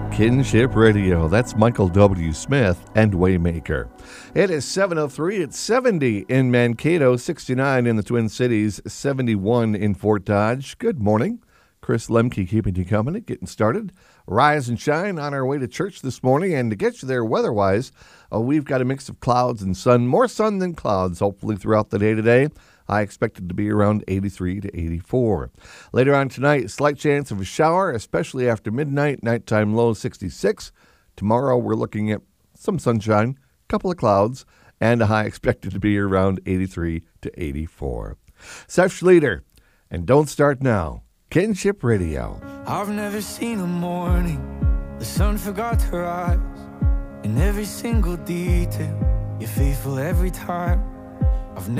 Kinship Radio. That's Michael W. Smith and Waymaker. It is 7:03. It's 70 in Mankato, 69 in the Twin Cities, 71 in Fort Dodge. Good morning. Chris Lemke keeping you company, getting started. Rise and shine on our way to church this morning. And to get you there weather-wise, we've got a mix of clouds and sun. More sun than clouds, hopefully, throughout the day today. I expect it to be around 83 to 84. Later on tonight, slight chance of a shower, especially after midnight. Nighttime low 66. Tomorrow, we're looking at some sunshine, a couple of clouds, and a high expected to be around 83 to 84. Seth Schlueter, and Don't Start Now. Kinship Radio. I've never seen a morning the sun forgot to rise. In every single detail, you're faithful every time.